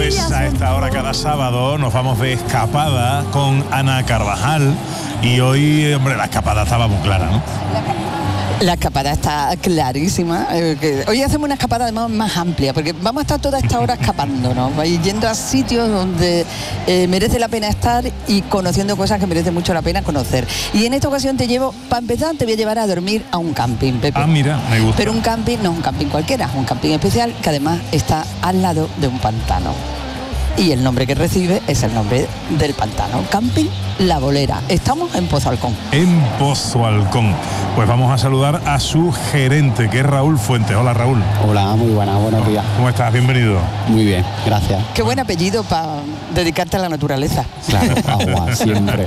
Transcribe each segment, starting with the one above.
Pues a esta hora cada sábado nos vamos de escapada con Ana Carvajal y hoy, hombre, la escapada estaba muy clara, ¿no? La escapada está clarísima. Hoy hacemos una escapada además más amplia, porque vamos a estar toda esta hora escapándonos, yendo a sitios donde merece la pena estar y conociendo cosas que merece mucho la pena conocer. Y en esta ocasión te llevo, para empezar, te voy a llevar a dormir a un camping, Pepe. Ah, mira, me gusta. Pero un camping, no un camping cualquiera, un camping especial que además está al lado de un pantano. Y el nombre que recibe es el nombre del pantano, Camping La Bolera. Estamos en Pozo Alcón. En Pozo Alcón. Pues vamos a saludar a su gerente, que es Raúl Fuentes. Hola, Raúl. Hola, muy buenos días. ¿Cómo estás? Bienvenido. Muy bien, gracias. Qué buen apellido para dedicarte a la naturaleza. Claro, agua, siempre.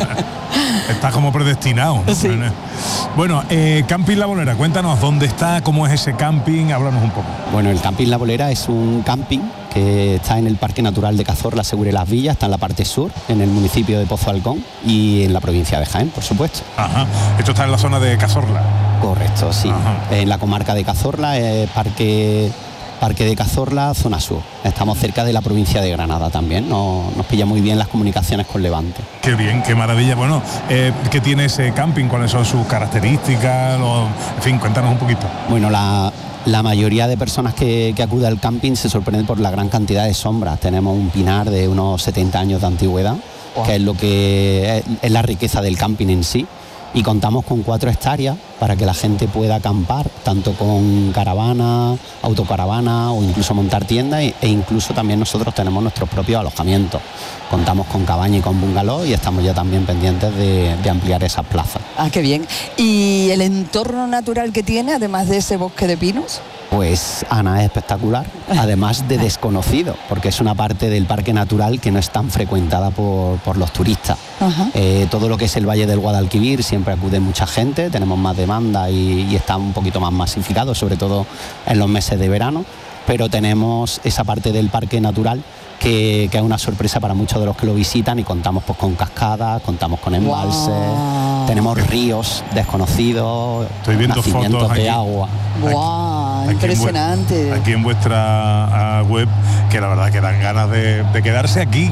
Estás como predestinado, ¿no? Sí. Bueno, Camping La Bolera, cuéntanos dónde está, cómo es ese camping, háblanos un poco. Bueno, el Camping La Bolera es un camping que está en el Parque Natural de Cazorla, Segura y Las Villas, está en la parte sur, en el municipio de Pozo Alcón y en la provincia de Jaén, por supuesto. Ajá. Esto está en la zona de Cazorla. Correcto, sí. Ajá. En la comarca de Cazorla, Parque de Cazorla, zona sur. Estamos cerca de la provincia de Granada también. Nos pilla muy bien las comunicaciones con Levante. Qué bien, qué maravilla. Bueno, ¿qué tiene ese camping? ¿Cuáles son sus características? En fin, cuéntanos un poquito. Bueno, la mayoría de personas que acude al camping se sorprenden por la gran cantidad de sombras. Tenemos un pinar de unos 70 años de antigüedad, que es lo que es la riqueza del camping en sí. Y contamos con 4 hectáreas para que la gente pueda acampar, tanto con caravana, autocaravana o incluso montar tiendas e incluso también nosotros tenemos nuestros propios alojamientos. Contamos con cabaña y con bungalow y estamos ya también pendientes de ampliar esas plazas. Ah, qué bien. ¿Y el entorno natural que tiene, además de ese bosque de pinos? Pues Ana, es espectacular, además de desconocido, porque es una parte del parque natural que no es tan frecuentada por los turistas. Todo lo que es el Valle del Guadalquivir siempre acude mucha gente, tenemos más demanda y está un poquito más masificado, sobre todo en los meses de verano, pero tenemos esa parte del parque natural que es una sorpresa para muchos de los que lo visitan y contamos pues con cascadas, contamos con embalses, tenemos ríos desconocidos, nacimientos de agua. ¡Guau! Impresionante. Aquí en vuestra web, que la verdad que dan ganas de quedarse aquí,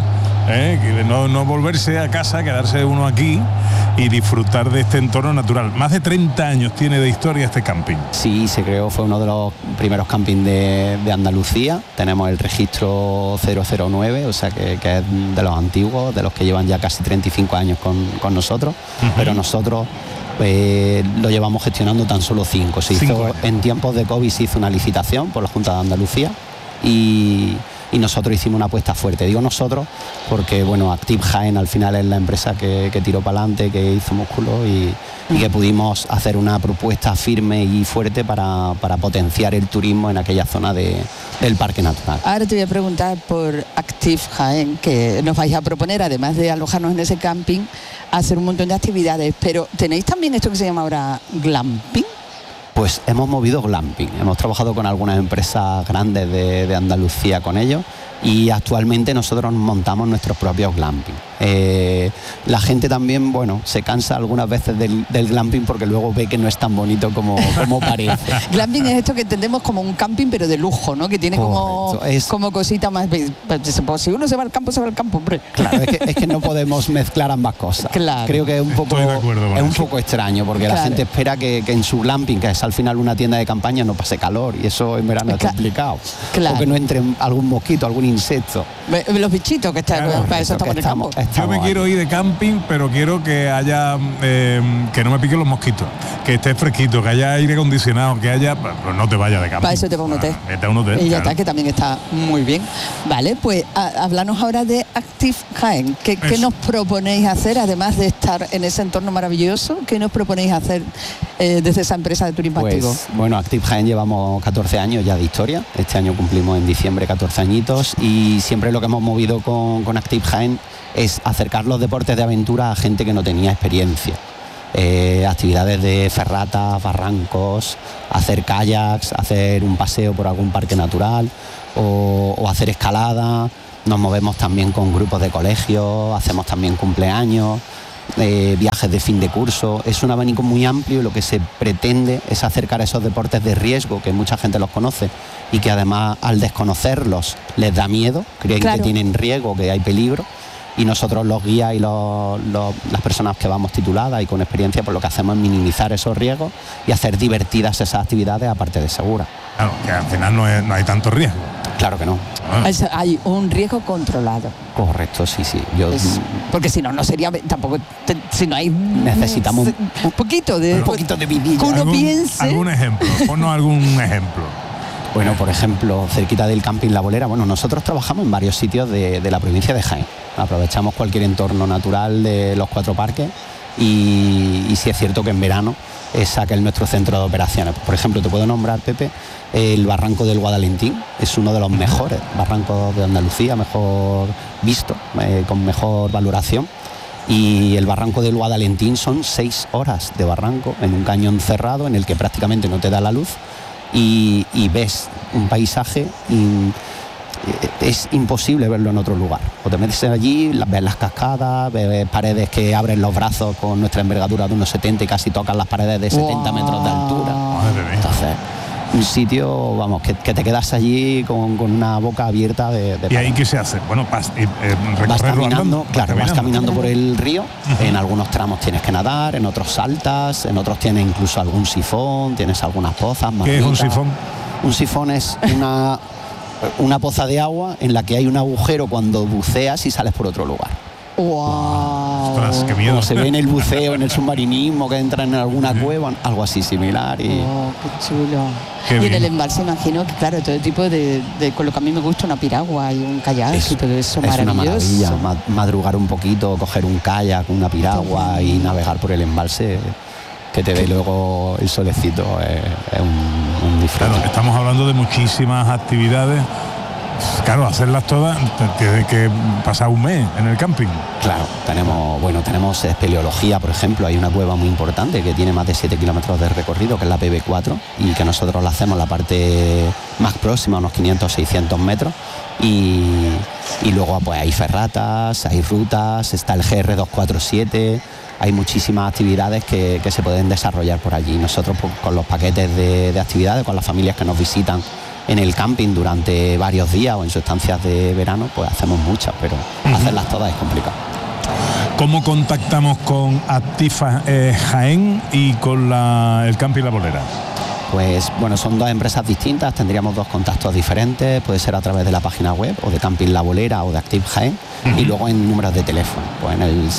que no volverse a casa, quedarse uno aquí y disfrutar de este entorno natural. Más de 30 años tiene de historia este camping. Sí, se creó, fue uno de los primeros campings de Andalucía. Tenemos el registro 009, o sea que es de los antiguos, de los que llevan ya casi 35 años con nosotros, pero nosotros lo llevamos gestionando tan solo 5. En tiempos de COVID se hizo una licitación por la Junta de Andalucía y nosotros hicimos una apuesta fuerte. Digo nosotros porque, bueno, Active Jaén al final es la empresa que tiró para adelante, que hizo músculo y que pudimos hacer una propuesta firme y fuerte para potenciar el turismo en aquella zona del Parque Natural. Ahora te voy a preguntar por Active Jaén, que nos vais a proponer, además de alojarnos en ese camping, hacer un montón de actividades, pero ¿tenéis también esto que se llama ahora glamping? Pues hemos movido glamping, hemos trabajado con algunas empresas grandes de Andalucía con ellos y actualmente nosotros montamos nuestros propios glamping. La gente también, bueno, se cansa algunas veces del glamping porque luego ve que no es tan bonito como parece. Glamping es esto que entendemos como un camping pero de lujo, ¿no? Que tiene como cosita más... Si uno se va al campo, hombre. Claro, es que no podemos mezclar ambas cosas. Claro. Creo que es un poco extraño porque la gente espera que en su glamping, que es al final una tienda de campaña, no pase calor y eso en verano es complicado. Claro. O que no entre algún mosquito, algún insecto. Los bichitos que están, para eso estamos en el campo. Yo me quiero ir de camping, pero quiero que haya que no me piquen los mosquitos, que esté fresquito, que haya aire acondicionado, que haya... Pues no te vayas de camping. Para eso te va un hotel. Vete a un hotel. Y ya está, que también está muy bien. Vale, pues háblanos ahora de Active Jaén. ¿Qué nos proponéis hacer, además de estar en ese entorno maravilloso? ¿Qué nos proponéis hacer desde esa empresa de turismo activo? Bueno, Active Jaén llevamos 14 años ya de historia. Este año cumplimos en diciembre 14 añitos y siempre lo que hemos movido con Active Jaén es acercar los deportes de aventura a gente que no tenía experiencia. Actividades de ferratas, barrancos, hacer kayaks, hacer un paseo por algún parque natural o hacer escalada. Nos movemos también con grupos de colegios, hacemos también cumpleaños. viajes de fin de curso. Es un abanico muy amplio y lo que se pretende es acercar a esos deportes de riesgo, que mucha gente los conoce y que además al desconocerlos les da miedo, creen que tienen riesgo, que hay peligro. Y nosotros los guías y las personas que vamos tituladas y con experiencia, pues lo que hacemos es minimizar esos riesgos y hacer divertidas esas actividades aparte de seguras. Claro, que al final no hay tanto riesgo. Claro que no. Hay un riesgo controlado. Correcto, sí. Porque si no sería tampoco. Si no hay. Necesitamos un poquito de vidilla. Uno piense. ¿Algún ejemplo? Ponnos algún ejemplo. Bueno, por ejemplo, cerquita del camping La Bolera, bueno, nosotros trabajamos en varios sitios de la provincia de Jaén. Aprovechamos cualquier entorno natural de los 4 parques y sí es cierto que en verano es aquel nuestro centro de operaciones. Por ejemplo, te puedo nombrar, Pepe, el barranco del Guadalentín, es uno de los mejores barrancos de Andalucía, mejor visto, con mejor valoración. Y el barranco del Guadalentín son 6 horas de barranco en un cañón cerrado en el que prácticamente no te da la luz y ves un paisaje es imposible verlo en otro lugar. O te metes allí, ves las cascadas, ves paredes que abren los brazos con nuestra envergadura de unos 70 y casi tocan las paredes de 70 metros de altura. Entonces, un sitio, vamos, que te quedas allí con una boca abierta de ¿Y ahí qué se hace? Bueno, vas caminando, vas caminando por el río. En algunos tramos tienes que nadar, en otros saltas, en otros tienes incluso algún sifón, tienes algunas pozas. ¿Qué es un sifón? Un sifón es una poza de agua en la que hay un agujero cuando buceas y sales por otro lugar. ¡Wow! Ostras, qué miedo. Como se ve en el buceo, en el submarinismo, que entran en alguna cueva, algo así similar. ¡Qué chulo! Y en el embalse imagino que, claro, todo tipo de con lo que a mí me gusta, una piragua y un kayak y todo eso, es una maravilla. Madrugar un poquito, coger un kayak, una piragua y navegar por el embalse, que te dé luego el solecito, es un disfrute. Claro, estamos hablando de muchísimas actividades. Claro, hacerlas todas, tiene que pasar un mes en el camping. Claro, tenemos espeleología, por ejemplo. Hay una cueva muy importante que tiene más de 7 kilómetros de recorrido, que es la PB4, y que nosotros la hacemos la parte más próxima, unos 500-600 metros. Y luego pues hay ferratas, hay rutas, está el GR247, hay muchísimas actividades que se pueden desarrollar por allí. Nosotros pues, con los paquetes de actividades, con las familias que nos visitan en el camping durante varios días o en sus estancias de verano, pues hacemos muchas, pero hacerlas todas es complicado. ¿Cómo contactamos con Activ Jaén y con el camping La Bolera? Pues bueno, son 2 empresas distintas, tendríamos 2 contactos diferentes, puede ser a través de la página web o de Camping La Bolera o de Activ Jaén, y luego en números de teléfono, pues en el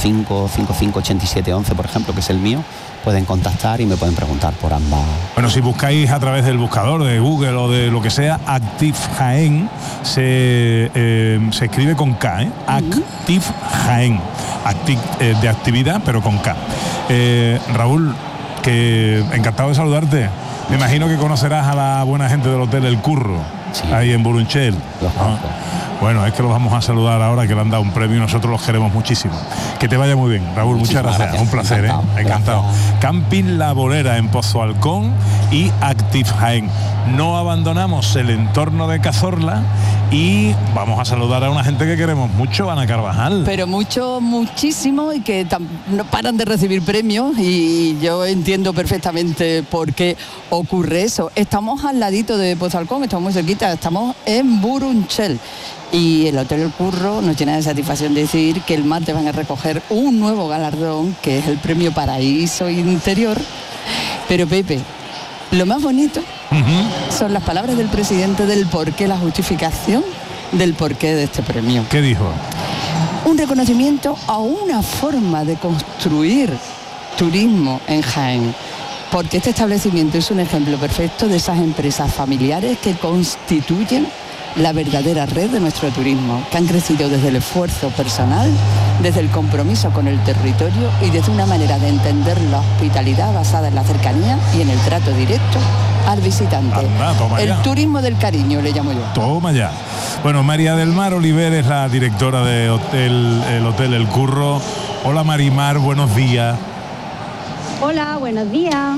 655-558711, por ejemplo, que es el mío, pueden contactar y me pueden preguntar por ambas. Bueno, si buscáis a través del buscador de Google o de lo que sea, Activ Jaén, se escribe con K, Activ Jaén, de actividad, pero con K. Raúl, que encantado de saludarte. Me imagino que conocerás a la buena gente del Hotel El Curro, ahí en Burunchel. Bueno, es que los vamos a saludar ahora que le han dado un premio y nosotros los queremos muchísimo. Que te vaya muy bien, Raúl, muchas gracias. Un placer, encantado. Camping La Bolera en Pozo Alcón y Activ Jaén. No abandonamos el entorno de Cazorla y vamos a saludar a una gente que queremos mucho, Ana Carvajal. Pero muchísimo, y que no paran de recibir premios, y yo entiendo perfectamente por qué ocurre eso. Estamos al ladito de Pozo Alcón, estamos muy cerquita, estamos en Burunchel. Y el Hotel El Curro nos llena de satisfacción decir que el martes van a recoger un nuevo galardón, que es el premio Paraíso Interior. Pero Pepe, lo más bonito son las palabras del presidente del porqué, la justificación del porqué de este premio. ¿Qué dijo? Un reconocimiento a una forma de construir turismo en Jaén, porque este establecimiento es un ejemplo perfecto de esas empresas familiares que constituyen la verdadera red de nuestro turismo, que han crecido desde el esfuerzo personal, desde el compromiso con el territorio y desde una manera de entender la hospitalidad basada en la cercanía y en el trato directo al visitante. El turismo del cariño, le llamo yo. Toma ya. Bueno, María del Mar Oliver es la directora de el Hotel El Curro. Hola Marimar, buenos días. Hola, buenos días.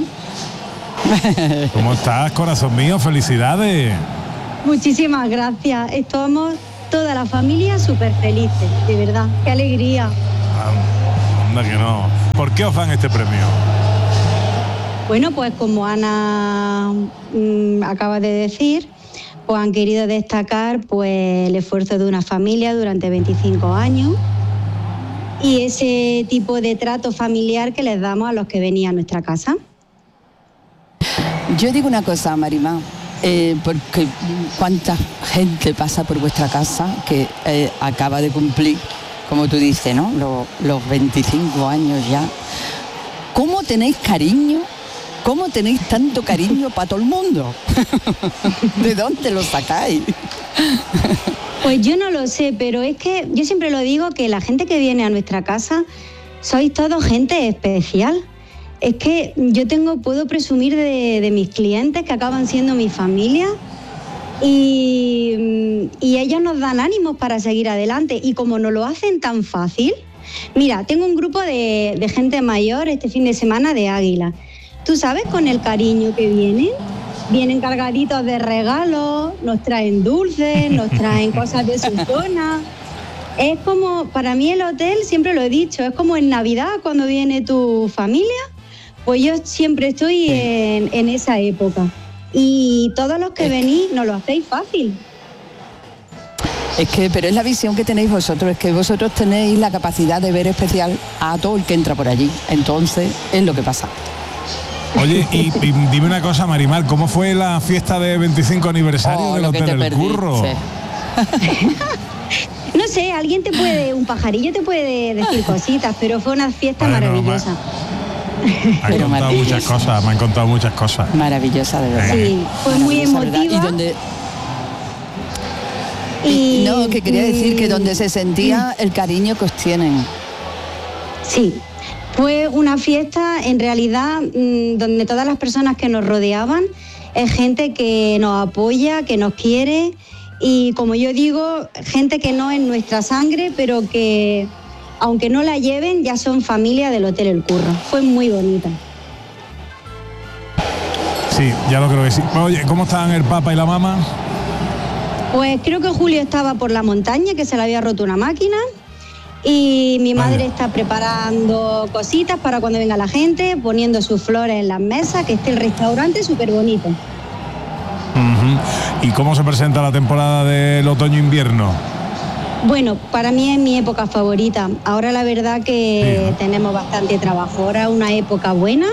¿Cómo estás, corazón mío? Felicidades. Muchísimas gracias. Estamos toda la familia súper felices, de verdad. Qué alegría. anda que no. ¿Por qué os dan este premio? Bueno, pues como Ana acaba de decir, pues han querido destacar pues el esfuerzo de una familia durante 25 años y ese tipo de trato familiar que les damos a los que venían a nuestra casa. Yo digo una cosa, Marimar, porque cuánta gente pasa por vuestra casa que acaba de cumplir, como tú dices, ¿no? Los 25 años ya. ¿Cómo tenéis cariño? ¿Cómo tenéis tanto cariño para todo el mundo? ¿De dónde lo sacáis? Pues yo no lo sé, pero es que yo siempre lo digo que la gente que viene a nuestra casa sois todos gente especial. Es que yo puedo presumir de mis clientes que acaban siendo mi familia y ellos nos dan ánimos para seguir adelante. Y como nos lo hacen tan fácil, mira, tengo un grupo de gente mayor este fin de semana de Águila. Tú sabes con el cariño que vienen cargaditos de regalos, nos traen dulces, nos traen cosas de su zona. Es como, para mí el hotel, siempre lo he dicho, es como en Navidad cuando viene tu familia, pues yo siempre estoy en esa época. Y todos los que venís nos lo hacéis fácil. Pero es la visión que tenéis vosotros, es que vosotros tenéis la capacidad de ver especial a todo el que entra por allí. Entonces, es lo que pasa. Oye, y dime una cosa, Marimar, ¿cómo fue la fiesta de 25 aniversario del Hotel El Curro? No sé, un pajarillo te puede decir cositas, pero fue una fiesta maravillosa. Me han contado muchas cosas. Maravillosa, de verdad. Sí, fue muy emotiva. Que quería decir que donde se sentía el cariño que os tienen. Sí. Fue una fiesta, en realidad, donde todas las personas que nos rodeaban es gente que nos apoya, que nos quiere y, como yo digo, gente que no es nuestra sangre, pero que, aunque no la lleven, ya son familia del Hotel El Curro. Fue muy bonita. Sí, ya lo creo que sí. Oye, ¿cómo estaban el Papa y la mamá? Pues creo que Julio estaba por la montaña, que se le había roto una máquina. Y mi madre está preparando cositas para cuando venga la gente, poniendo sus flores en las mesas, que esté el restaurante súper bonito. ¿Y cómo se presenta la temporada del otoño-invierno? Bueno, para mí es mi época favorita. Ahora la verdad que tenemos bastante trabajo. Ahora es una época buena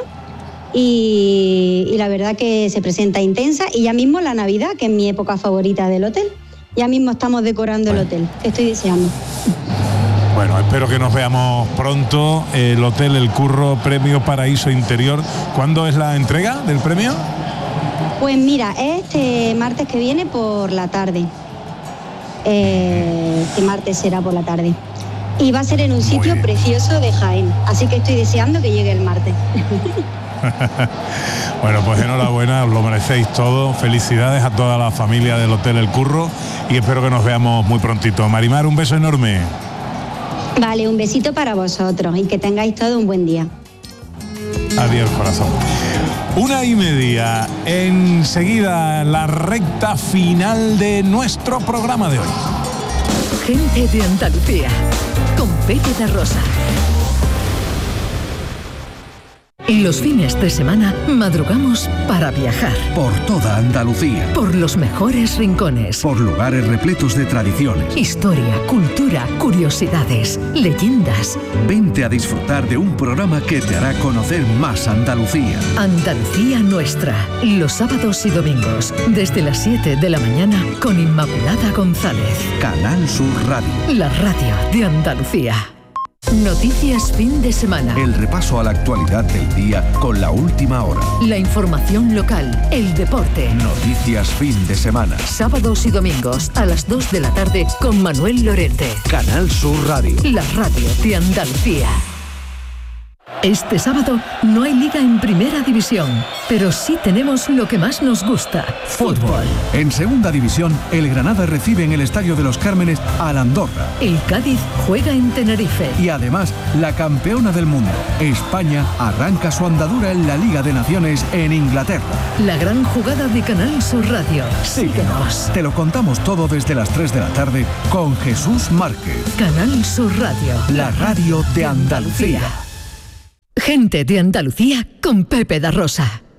y la verdad que se presenta intensa. Y ya mismo la Navidad, que es mi época favorita del hotel. Ya mismo estamos decorando el hotel, que estoy deseando. Bueno, espero que nos veamos pronto. El Hotel El Curro, Premio Paraíso Interior. ¿Cuándo es la entrega del premio? Pues mira, este martes que viene por la tarde. Este martes será por la tarde. Y va a ser en un sitio precioso de Jaén. Así que estoy deseando que llegue el martes. Bueno, pues enhorabuena, os lo merecéis todo. Felicidades a toda la familia del Hotel El Curro y espero que nos veamos muy prontito. Marimar, un beso enorme. Vale, un besito para vosotros y que tengáis todo un buen día. Adiós, corazón. 1:30. Enseguida la recta final de nuestro programa de hoy. Gente de Andalucía, con Pepe da Rosa. Los fines de semana madrugamos para viajar. Por toda Andalucía. Por los mejores rincones. Por lugares repletos de tradiciones. Historia, cultura, curiosidades, leyendas. Vente a disfrutar de un programa que te hará conocer más Andalucía. Andalucía Nuestra. Los sábados y domingos, desde las 7 de la mañana, con Inmaculada González. Canal Sur Radio. La radio de Andalucía. Noticias fin de semana. El repaso a la actualidad del día con la última hora. La información local, el deporte. Noticias fin de semana. Sábados y domingos a las 2 de la tarde con Manuel Lorente. Canal Sur Radio. La radio de Andalucía. Este sábado no hay liga en primera división, pero sí tenemos lo que más nos gusta, fútbol. En segunda división, el Granada recibe en el Estadio de los Cármenes al Andorra. El Cádiz juega en Tenerife. Y además, la campeona del mundo, España, arranca su andadura en la Liga de Naciones en Inglaterra. La gran jugada de Canal Sur Radio. Síguenos. Te lo contamos todo desde las 3 de la tarde con Jesús Márquez. Canal Sur Radio. La radio de Andalucía. Gente de Andalucía con Pepe da Rosa.